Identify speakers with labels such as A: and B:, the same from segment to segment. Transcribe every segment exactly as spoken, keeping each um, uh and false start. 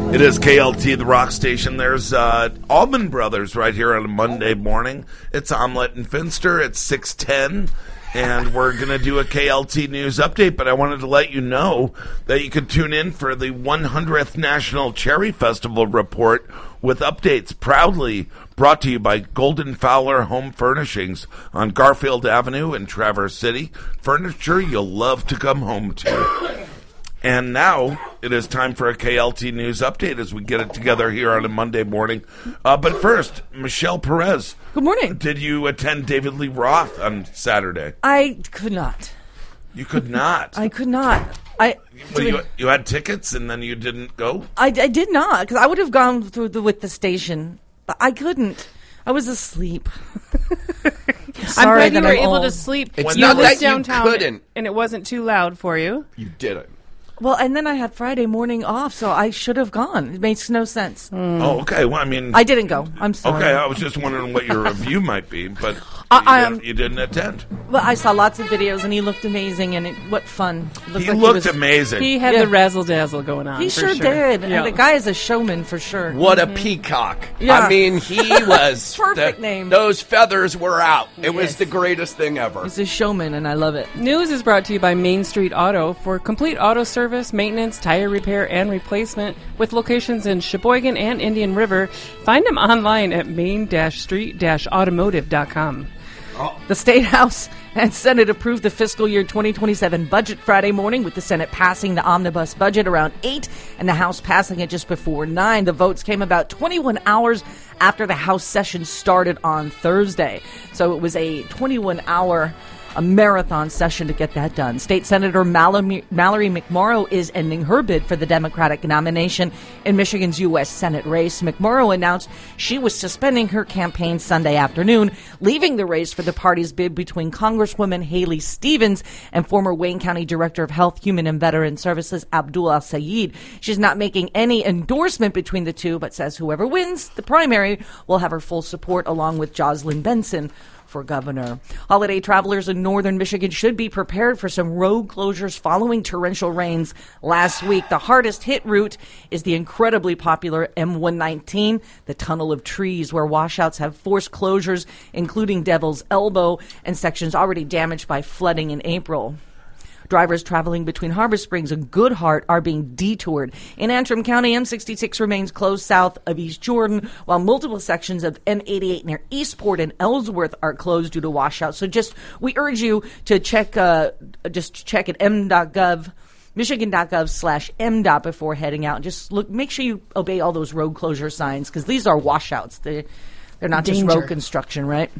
A: It is K L T, the rock station. There's uh, Allman Brothers right here on a Monday morning. It's Omelette and Finster. It's six ten, and we're going to do a K L T news update, but I wanted to let you know that you could tune in for the one hundredth National Cherry Festival report with updates, proudly brought to you by Golden Fowler Home Furnishings on Garfield Avenue in Traverse City. Furniture you'll love to come home to. And now it is time for a K L T news update as we get it together here on a Monday morning. Uh, but first, Michelle Perez.
B: Good morning.
A: Did you attend David Lee Roth on Saturday?
B: I could not.
A: You could not?
B: I could not. I
A: well, you, you had tickets and then you didn't go?
B: I, I did not, because I would have gone through the, with the station, but I couldn't. I was asleep.
C: I'm glad you
B: that
C: were
B: I'm
C: able
B: old.
C: to sleep.
D: It's
C: you
D: not
C: lived
D: that you
C: downtown
D: couldn't.
C: and it wasn't too loud for you.
D: You didn't.
B: Well, and then I had Friday morning off, so I should have gone. It makes no sense.
C: Mm.
A: Oh, okay. Well, I mean...
B: I didn't go. I'm sorry.
A: Okay, I was just wondering what your review might be, but
B: I-
A: you,
B: I
A: didn't,
B: am-
A: you didn't attend.
B: Well, I saw lots of videos, and he looked amazing, and it, what fun. Looked
A: He
B: like
A: looked
B: was,
A: amazing.
C: He had
B: Yeah.
C: the razzle dazzle going on.
B: He
C: for
B: sure, did.
C: Yeah.
B: And the guy is a showman for sure.
D: What a peacock.
B: Yeah.
D: I mean, he was...
B: Perfect
D: the-
B: name.
D: Those feathers were out. It was
B: Yes.
D: the greatest thing ever.
B: He's a showman, and I love it.
C: News is brought to you by Main Street Auto for complete auto service, maintenance, tire repair, and replacement with locations in Sheboygan and Indian River. Find them online at main street automotive dot com.
B: The State House and Senate approved the fiscal year twenty twenty-seven budget Friday morning, with the Senate passing the omnibus budget around eight and the House passing it just before nine. The votes came about twenty-one hours after the House session started on Thursday. So it was a twenty-one hour a marathon session to get that done. State Senator Mallory, Mallory McMorrow is ending her bid for the Democratic nomination in Michigan's U S Senate race. McMorrow announced she was suspending her campaign Sunday afternoon, leaving the race for the party's bid between Congresswoman Haley Stevens and former Wayne County Director of Health, Human and Veteran Services Abdul Al-Sayed. She's not making any endorsement between the two, but says whoever wins the primary will have her full support, along with Jocelyn Benson for governor. Holiday travelers in northern Michigan should be prepared for some road closures following torrential rains last week. The hardest hit route is the incredibly popular M one nineteen, the Tunnel of Trees, where washouts have forced closures, including Devil's Elbow, and sections already damaged by flooding in April. Drivers traveling between Harbor Springs and Goodhart are being detoured. In Antrim County, M sixty-six remains closed south of East Jordan, while multiple sections of M eighty-eight near Eastport and Ellsworth are closed due to washouts. So just, we urge you to check, uh, just check at m dot gov, michigan.gov slash mdot before heading out. Just look, make sure you obey all those road closure signs, because these are washouts. They, they're not
C: Danger.
B: just road construction, right?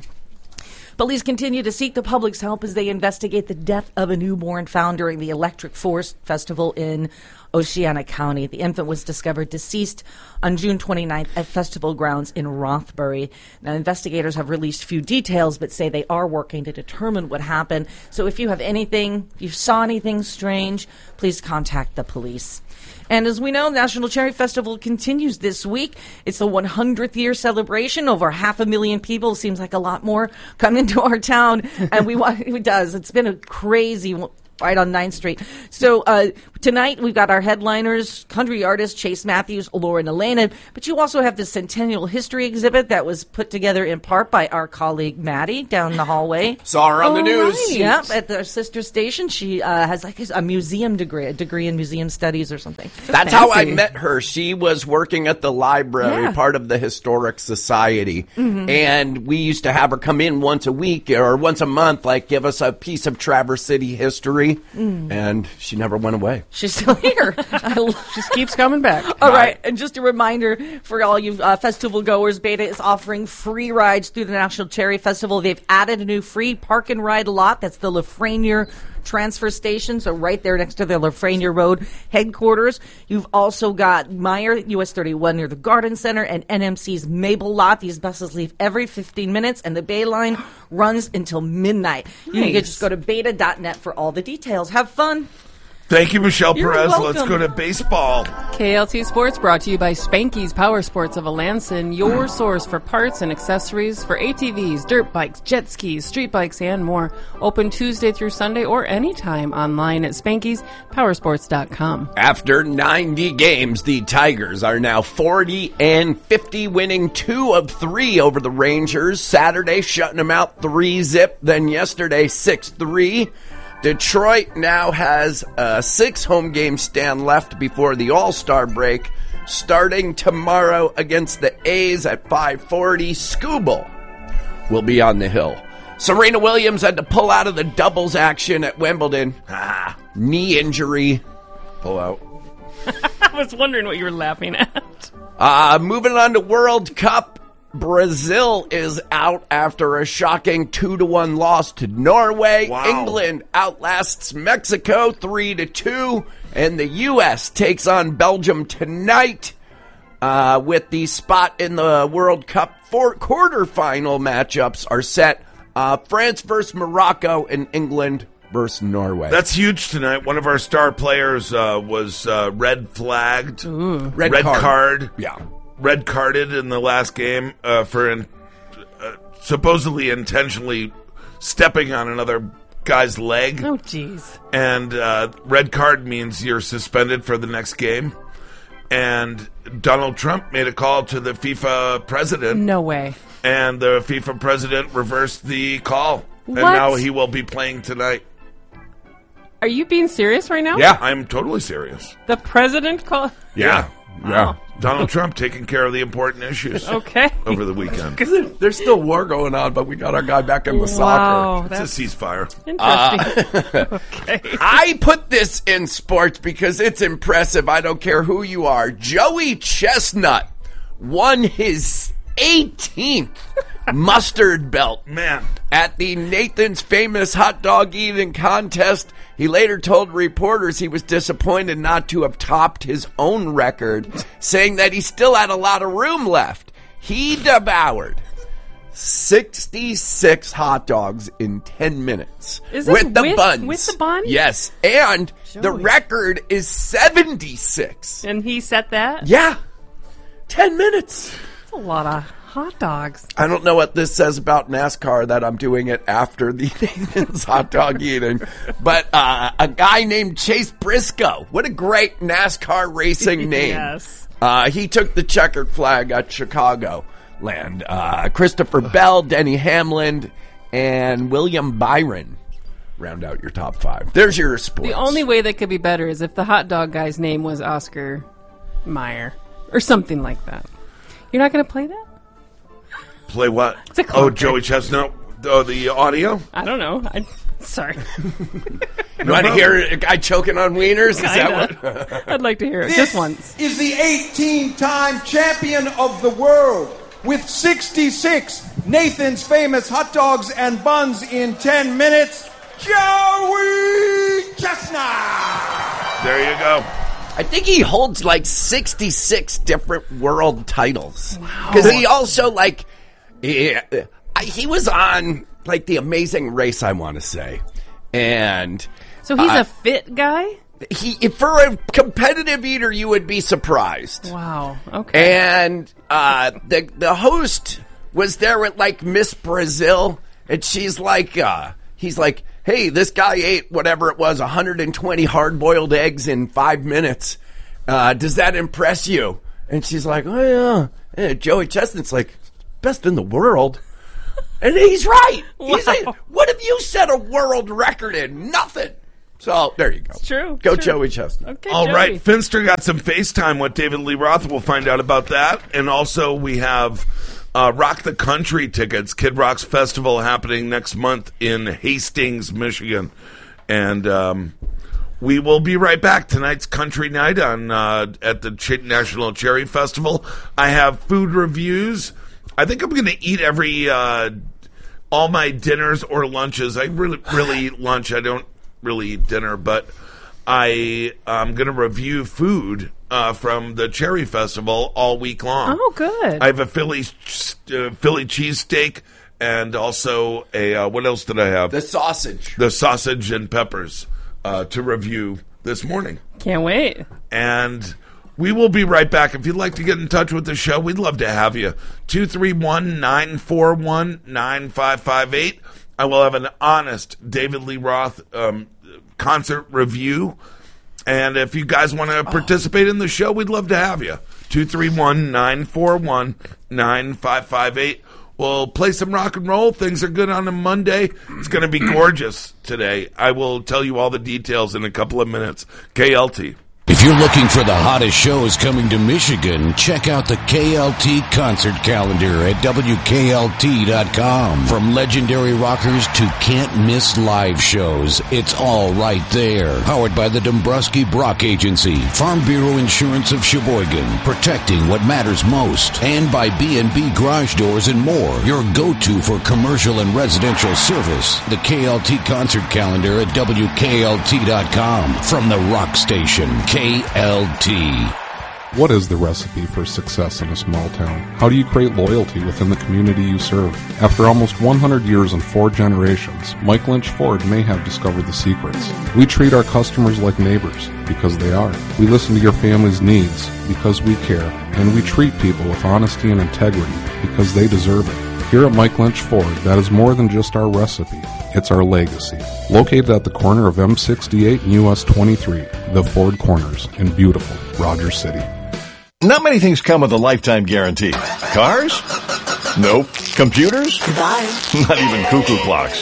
B: Police continue to seek the public's help as they investigate the death of a newborn found during the Electric Forest Festival in Oceana County. The infant was discovered deceased on June twenty-ninth at festival grounds in Rothbury. Now, investigators have released few details, but say they are working to determine what happened. So if you have anything, if you saw anything strange, please contact the police. And as we know, the National Cherry Festival continues this week. It's the one hundredth year celebration. Over half a million people, seems like a lot more, come into our town. And we want, it does. It's been a crazy right on ninth Street. So uh, tonight we've got our headliners, country artist Chase Matthews, Lauren Elena, but you also have the Centennial History exhibit that was put together in part by our colleague Maddie down the hallway.
D: Saw her on the
C: Oh,
D: news.
C: right.
B: Yeah, at our sister station. She uh, has like a museum degree, a degree in museum studies or something.
D: That's how I
C: Fancy.
D: met her. She was working at the library,
B: Yeah.
D: part of the Historic Society. And we used to have her come in once a week or once a month, like give us a piece of Traverse City history. And she never went away.
B: She's still here. I love-
C: Just keeps coming back.
B: All right, and just a reminder for all you uh, festival goers, Beta is offering free rides through the National Cherry Festival. They've added a new free park and ride lot. That's the Lafreniere transfer station, so right there next to the Lafreniere Road headquarters. You've also got Meyer, U S thirty-one near the Garden Center, and N M C's Mabel lot. These buses leave every fifteen minutes, and the Bay Line runs until midnight. You can
C: Nice.
B: just go to beta dot net for all the details. Have fun.
A: Thank you, Michelle
B: You're
A: Perez.
B: welcome.
A: Let's go to baseball.
C: K L T Sports brought to you by Spanky's Power Sports of Alanson, your source for parts and accessories for A T Vs, dirt bikes, jet skis, street bikes, and more. Open Tuesday through Sunday or anytime online at spankys powersports dot com.
D: After ninety games, the Tigers are now forty and fifty, winning two of three over the Rangers. Saturday, shutting them out three zip. Then yesterday, six three. Detroit now has a six home game stand left before the All-Star break. Starting tomorrow against the A's at five forty, Skubal will be on the hill. Serena Williams had to pull out of the doubles action at Wimbledon. Ah, knee injury. Pull out.
C: I was wondering what you were laughing at.
D: Uh, moving on to World Cup. Brazil is out after a shocking two to one loss to Norway.
A: Wow.
D: England outlasts Mexico three to two. And the U S takes on Belgium tonight uh, with the spot in the World Cup. Four quarterfinal matchups are set. Uh, France versus Morocco and England versus Norway.
A: That's huge tonight. One of our star players uh, was uh, red flagged.
D: red,
A: red
D: card.
A: card.
D: Yeah.
A: Red carded in the last game uh, for in, uh, supposedly intentionally stepping on another guy's leg.
C: Oh, jeez.
A: And uh, red card means you're suspended for the next game. And Donald Trump made a call to the FIFA president.
C: No way.
A: And the FIFA president reversed the call. And
C: What?
A: now he will be playing tonight.
C: Are you being serious right now?
D: Yeah.
A: I'm totally serious.
C: The president called?
A: Yeah.
D: Yeah.
A: Donald Trump taking care of the important issues
C: Okay.
A: over the weekend.
D: Because there's still war going on, but we got our guy back in the
C: Wow,
D: soccer.
A: It's a
C: that's
A: ceasefire.
C: interesting. Okay.
D: I put this in sports because it's impressive. I don't care who you are. Joey Chestnut won his eighteenth mustard belt
A: Man.
D: at the Nathan's Famous Hot Dog Eating Contest. He later told reporters he was disappointed not to have topped his own record, saying that he still had a lot of room left. He devoured sixty-six hot dogs in ten minutes.
C: Is this
D: with the
C: with-
D: buns.
C: with the bun?
D: Yes. And the
C: Joey.
D: record is seventy-six.
C: And he set that?
D: Yeah. ten minutes.
C: That's a lot of hot dogs.
D: I don't know what this says about NASCAR that I'm doing it after the Nathan's hot dog eating, but uh, a guy named Chase Briscoe. What a great NASCAR racing name.
C: Yes.
D: Uh, he took the checkered flag at Chicago land. Uh, Christopher Bell, Denny Hamlin, and William Byron round out your top five. There's your sports.
C: The only way that could be better is if the hot dog guy's name was Oscar Mayer or something like that. You're not going to play that?
A: Play what?
C: It's a
A: Oh,
C: concert.
A: Joey Chestnut. Oh, the audio?
C: I don't know. I, sorry.
D: You want to hear a guy choking on wieners? Is that
C: Kinda.
D: what?
C: I'd like to hear it
E: This
C: just once.
E: is the eighteen-time champion of the world with sixty-six Nathan's Famous hot dogs and buns in ten minutes, Joey Chestnut!
A: There you go.
D: I think he holds like sixty-six different world titles. Because he also, like, he, he was on, like, The Amazing Race, I want to say. And
C: So he's
D: uh,
C: a fit guy?
D: he, for a competitive eater, you would be surprised.
C: Wow. Okay.
D: And uh, the the host was there with like Miss Brazil, and she's like, uh, he's like, hey, this guy ate whatever it was, one hundred twenty hard boiled eggs in five minutes. Uh, does that impress you? And she's like, oh yeah. And Joey Chestnut's like, best in the world. And he's right. He's
C: Wow.
D: like, what have you set a world record in? Nothing. So there you go. It's
C: true,
D: Go
C: true.
D: Joey Chestnut.
C: Okay,
A: All
C: Joey.
A: right, Finster got some FaceTime with David Lee Roth. We'll find out about that. And also we have uh, Rock the Country tickets. Kid Rock's Festival happening next month in Hastings, Michigan. And um, we will be right back. Tonight's Country Night on uh, at the Ch- National Cherry Festival. I have food reviews. I think I'm going to eat every uh, all my dinners or lunches. I really really eat lunch. I don't really eat dinner, but I am going to review food uh, from the Cherry Festival all week long.
C: Oh, good.
A: I have a Philly uh, Philly cheesesteak and also a uh, what else did I have?
D: The sausage.
A: The sausage and peppers uh, to review this morning.
C: Can't wait.
A: And we will be right back. If you'd like to get in touch with the show, we'd love to have you. two three one, nine four one, nine five five eight. I will have an honest David Lee Roth um, concert review. And if you guys want to participate in the show, we'd love to have you. two three one, nine four one, nine five five eight. We'll play some rock and roll. Things are good on a Monday. It's going to be gorgeous today. I will tell you all the details in a couple of minutes. K L T.
F: If you're looking for the hottest shows coming to Michigan, check out the K L T concert calendar at W K L T dot com. From legendary rockers to can't-miss live shows, it's all right there. Powered by the Dombrowski Brock Agency, Farm Bureau Insurance of Sheboygan, protecting what matters most, and by B and B Garage Doors and more, your go-to for commercial and residential service. The K L T concert calendar at W K L T dot com. From the Rock Station, K L T.
G: What is the recipe for success in a small town? How do you create loyalty within the community you serve? After almost one hundred years and four generations, Mike Lynch Ford may have discovered the secrets. We treat our customers like neighbors, because they are. We listen to your family's needs, because we care. And we treat people with honesty and integrity, because they deserve it. Here at Mike Lynch Ford, that is more than just our recipe. It's our legacy. Located at the corner of M sixty-eight and U S twenty-three, the Ford Corners in beautiful Rogers City.
H: Not many things come with a lifetime guarantee. Cars? Nope. Computers?
I: Goodbye.
H: Not even cuckoo clocks.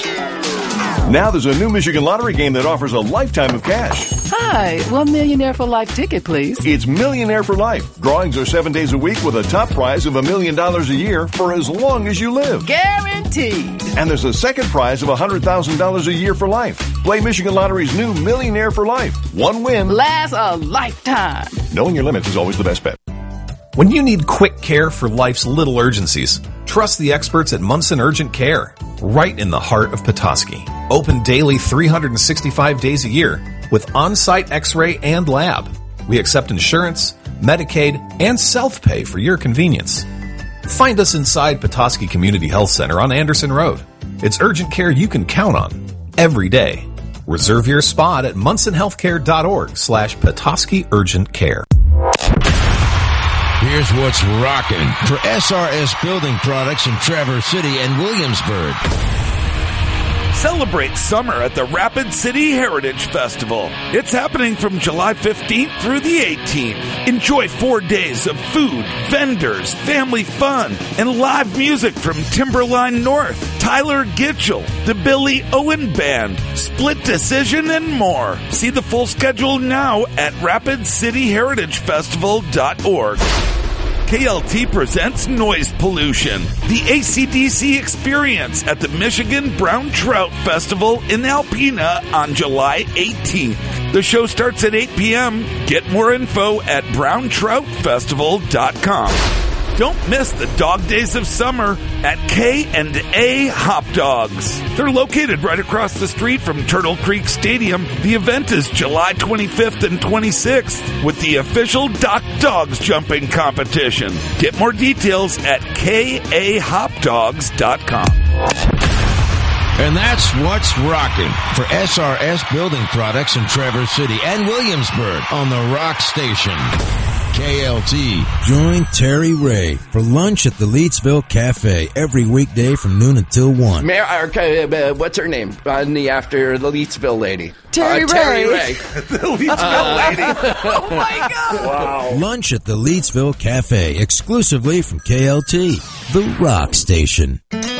H: Now there's a new Michigan Lottery game that offers a lifetime of cash.
I: Hi, one Millionaire for Life ticket, please.
H: It's Millionaire for Life. Drawings are seven days a week with a top prize of a million dollars a year for as long as you live.
I: Guaranteed.
H: And there's a second prize of one hundred thousand dollars a year for life. Play Michigan Lottery's new Millionaire for Life. One win
I: lasts a lifetime.
H: Knowing your limits is always the best bet.
J: When you need quick care for life's little urgencies, trust the experts at Munson Urgent Care, right in the heart of Petoskey. Open daily three hundred sixty-five days a year with on-site x-ray and lab. We accept insurance, Medicaid, and self-pay for your convenience. Find us inside Petoskey Community Health Center on Anderson Road. It's urgent care you can count on every day. Reserve your spot at munson healthcare dot org slash Petoskey Urgent Care.
F: Here's what's rocking for S R S Building Products in Traverse City and Williamsburg.
A: Celebrate summer at the Rapid City Heritage Festival. It's happening from July fifteenth through the eighteenth. Enjoy four days of food, vendors, family fun, and live music from Timberline North, Tyler Gitchell, the Billy Owen Band, Split Decision, and more. See the full schedule now at rapid city heritage festival dot org. K L T presents Noise Pollution, the A C D C experience at the Michigan Brown Trout Festival in Alpena on July eighteenth. The show starts at eight p.m. Get more info at brown trout festival dot com. Don't miss the dog days of summer at K and A Hop Dogs. They're located right across the street from Turtle Creek Stadium. The event is July twenty-fifth and twenty-sixth with the official Doc Dogs jumping competition. Get more details at K A hop dogs dot com.
F: And that's what's rocking for S R S Building Products in Traverse City and Williamsburg on the Rock Station. K L T.
K: Join Terry Ray for lunch at the Leetsville Cafe every weekday from noon until one.
D: Mayor, uh, what's her name? On the after the Leetsville lady.
I: Terry
D: uh,
I: Ray.
D: Terry Ray.
A: The Leetsville uh, lady.
I: Oh my God.
A: Wow.
K: Lunch at the Leetsville Cafe exclusively from K L T, the Rock Station.